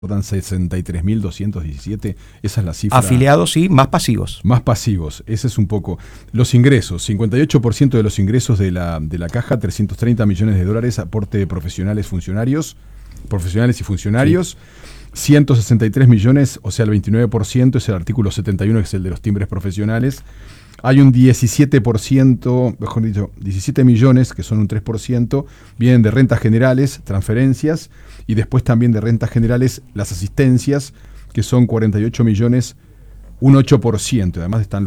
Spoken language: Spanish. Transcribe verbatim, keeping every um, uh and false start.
Dan sesenta y tres mil doscientos diecisiete, esa es la cifra. Afiliados, sí, más pasivos. Más pasivos, ese es un poco. Los ingresos, cincuenta y ocho por ciento de los ingresos de la, de la caja, trescientos treinta millones de dólares, aporte de profesionales, funcionarios, profesionales y funcionarios, sí. ciento sesenta y tres millones, o sea, el veintinueve por ciento es el artículo setenta y uno, que es el de los timbres profesionales. Hay un diecisiete por ciento, mejor dicho, diecisiete millones, que son un tres por ciento, vienen de rentas generales, transferencias, y después también de rentas generales las asistencias, que son cuarenta y ocho millones, un ocho por ciento. Además están los